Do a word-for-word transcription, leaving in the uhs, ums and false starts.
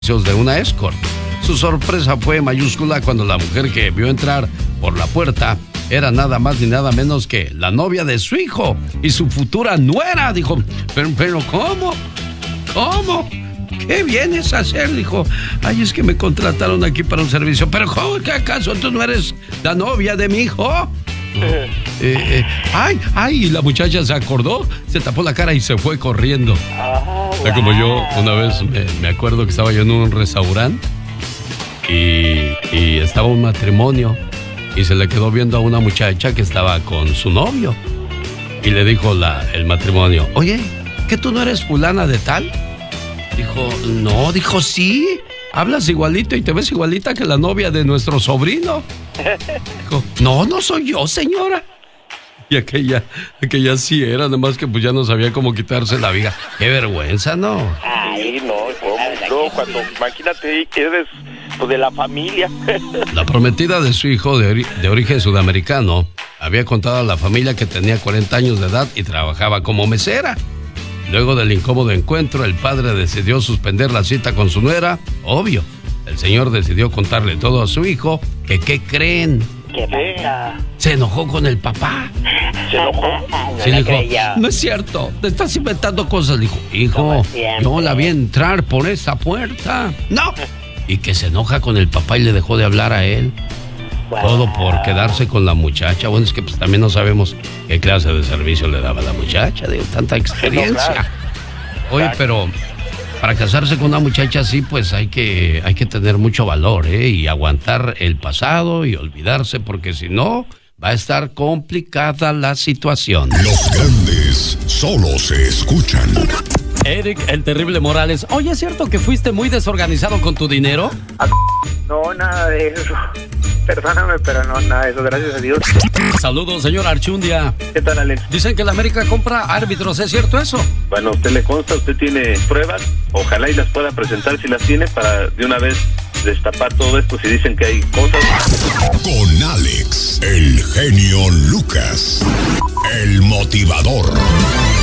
de una escort. Su sorpresa fue mayúscula cuando la mujer que vio entrar por la puerta era nada más ni nada menos que la novia de su hijo y su futura nuera. Dijo, pero, pero ¿cómo? ¿Cómo? ¿Qué vienes a hacer? Dijo, ay, es que me contrataron aquí para un servicio. Pero ¿cómo? ¿Qué acaso tú no eres la novia de mi hijo? Eh, eh, ay, ay, y la muchacha se acordó, se tapó la cara y se fue corriendo. Oh, wow. Como yo, una vez me, me acuerdo que estaba yo en un restaurante y, y estaba un matrimonio y se le quedó viendo a una muchacha que estaba con su novio y le dijo la, el matrimonio, oye, ¿que tú no eres fulana de tal? Dijo, no, dijo, sí, hablas igualito y te ves igualita que la novia de nuestro sobrino. Dijo, no, no soy yo, señora. Y aquella, aquella sí era, nada más que pues ya no sabía cómo quitarse la viga. Qué vergüenza, ¿no? Ay, no, no, cuando, imagínate, eres pues, de la familia. La prometida de su hijo de, ori- de origen sudamericano había contado a la familia que tenía cuarenta años de edad y trabajaba como mesera. Luego del incómodo encuentro, el padre decidió suspender la cita con su nuera. Obvio, el señor decidió contarle todo a su hijo. Que, ¿qué creen? ¿Qué pasa? Se enojó con el papá. ¿Se enojó? No sí, dijo, no es cierto, te estás inventando cosas. Dijo, hijo, yo la vi entrar por esa puerta. No. Y que se enoja con el papá y le dejó de hablar a él. Wow. Todo por quedarse con la muchacha. Bueno, es que pues también no sabemos qué clase de servicio le daba la muchacha. Digo, tanta experiencia. Oye, pero para casarse con una muchacha así, pues hay que, hay que tener mucho valor, ¿eh? Y aguantar el pasado y olvidarse, porque si no, va a estar complicada la situación. Los grandes solo se escuchan. Eric, el terrible Morales. Oye, ¿es cierto que fuiste muy desorganizado con tu dinero? No, nada de eso. Perdóname, pero no, nada de eso, gracias a Dios. Saludos, señor Archundia. ¿Qué tal, Alex? Dicen que la América compra árbitros, ¿es cierto eso? Bueno, a usted le consta, usted tiene pruebas, ojalá y las pueda presentar si las tiene para de una vez destapar todo esto si dicen que hay cosas. Con Alex, el genio Lucas, el motivador.